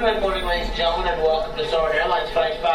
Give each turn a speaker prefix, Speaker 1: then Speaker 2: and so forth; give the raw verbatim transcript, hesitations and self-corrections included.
Speaker 1: Good morning, ladies and gentlemen, and welcome to Soarin' Airlines Flight five.